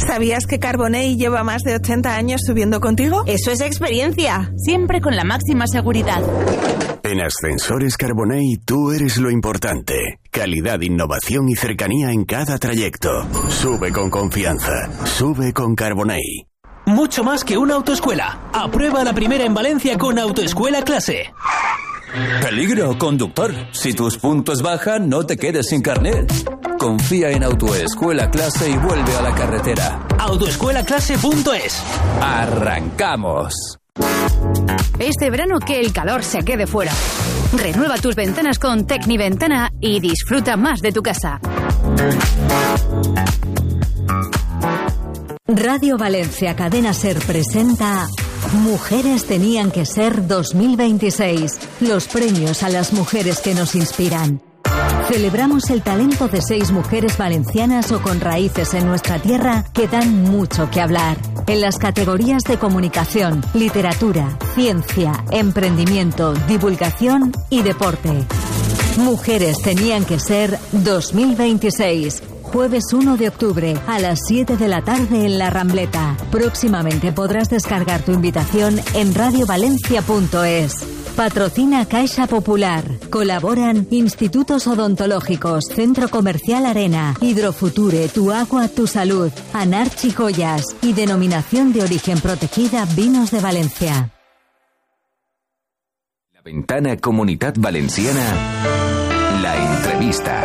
¿Sabías que Carbonell lleva más de 80 años subiendo contigo? Eso es experiencia. Siempre con la máxima seguridad. En Ascensores Carbonell tú eres lo importante. Calidad, innovación y cercanía en cada trayecto. Sube con confianza. Sube con Carbonell. Mucho más que una autoescuela. Aprueba la primera en Valencia con Autoescuela Clase. Peligro, conductor. Si tus puntos bajan, no te quedes sin carnet. Confía en Autoescuela Clase y vuelve a la carretera. Autoescuelaclase.es. ¡Arrancamos! Este verano que el calor se quede fuera. Renueva tus ventanas con Tecniventana y disfruta más de tu casa. Radio Valencia Cadena Ser presenta Mujeres tenían que ser 2026. Los premios a las mujeres que nos inspiran. Celebramos el talento de 6 mujeres valencianas o con raíces en nuestra tierra que dan mucho que hablar. En las categorías de comunicación, literatura, ciencia, emprendimiento, divulgación y deporte. Mujeres tenían que ser 2026. Jueves 1 de octubre a las 7 de la tarde en La Rambleta. Próximamente podrás descargar tu invitación en radiovalencia.es. Patrocina Caixa Popular. Colaboran Institutos Odontológicos, Centro Comercial Arena, Hidrofuture, Tu Agua, Tu Salud, Anarchi Joyas y Denominación de Origen Protegida Vinos de Valencia. La Ventana Comunitat Valenciana. La entrevista.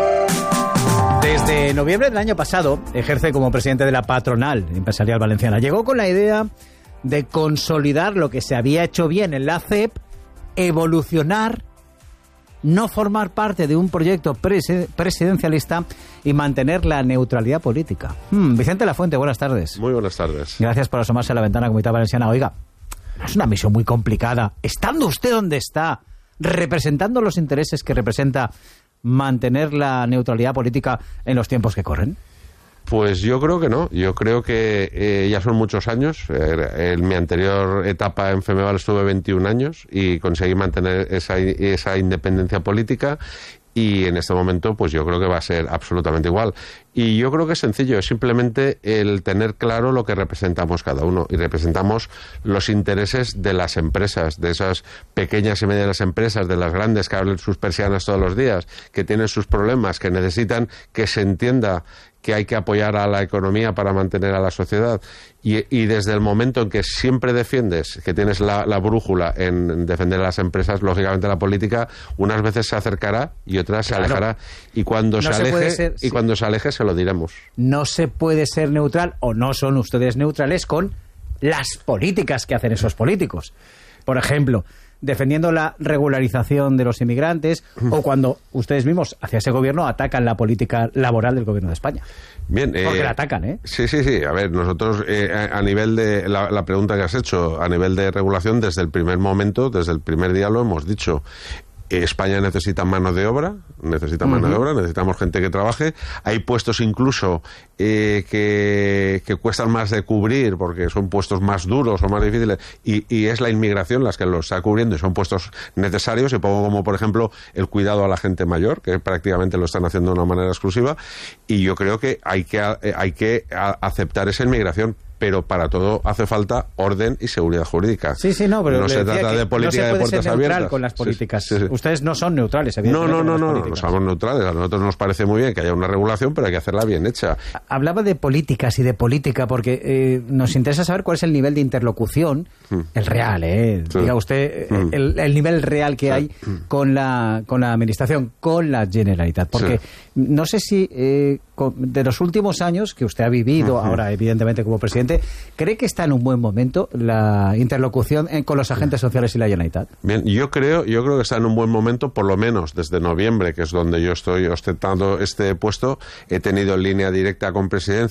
Desde noviembre del año pasado ejerce como presidente de la Patronal Empresarial Valenciana. Llegó con la idea de consolidar lo que se había hecho bien en la CEP, evolucionar, no formar parte de un proyecto presidencialista y mantener la neutralidad política. Vicente Lafuente, buenas tardes. Muy buenas tardes. Gracias por asomarse a la Ventana Comunitat Valenciana. Oiga, es una misión muy complicada. Estando usted donde está, representando los intereses que representa, mantener la neutralidad política en los tiempos que corren. Pues yo creo que no. Yo creo que ya son muchos años. En mi anterior etapa en Femeval estuve 21 años y conseguí mantener esa independencia política. Y en este momento, pues yo creo que va a ser absolutamente igual. Y yo creo que es sencillo, es simplemente el tener claro lo que representamos cada uno. Y representamos los intereses de las empresas, de esas pequeñas y medianas empresas, de las grandes que abren sus persianas todos los días, que tienen sus problemas, que necesitan que se entienda que hay que apoyar a la economía para mantener a la sociedad. Y desde el momento en que siempre defiendes, que tienes la brújula en defender a las empresas, lógicamente la política unas veces se acercará y otras se alejará. Y cuando se aleje se lo diremos. No se puede ser neutral, o no son ustedes neutrales con las políticas que hacen esos políticos. Por ejemplo, defendiendo la regularización de los inmigrantes, o cuando ustedes mismos hacia ese gobierno atacan la política laboral del gobierno de España. Bien, porque la atacan, ¿eh? Sí. A ver, nosotros a nivel de la pregunta que has hecho, a nivel de regulación, desde el primer momento, desde el primer día lo hemos dicho. España necesita mano de obra, necesitamos gente que trabaje. Hay puestos incluso que cuestan más de cubrir porque son puestos más duros o más difíciles y es la inmigración las que los está cubriendo y son puestos necesarios. Y pongo como, por ejemplo, el cuidado a la gente mayor, que prácticamente lo están haciendo de una manera exclusiva. Y yo creo que hay que aceptar esa inmigración. Pero para todo hace falta orden y seguridad jurídica. Pero no se trata de política de puertas abiertas. Con las políticas. Sí. Ustedes no son neutrales, evidentemente. No somos neutrales. A nosotros nos parece muy bien que haya una regulación, pero hay que hacerla bien hecha. Hablaba de políticas y de política porque nos interesa saber cuál es el nivel de interlocución, el real, diga usted, el nivel real que hay con la administración, con la Generalitat. Porque no sé si de los últimos años que usted ha vivido, ahora evidentemente como presidente, ¿cree que está en un buen momento la interlocución con los agentes sociales y la Generalitat? Bien, yo creo que está en un buen momento, por lo menos desde noviembre, que es donde yo estoy ostentando este puesto. He tenido línea directa con Presidencia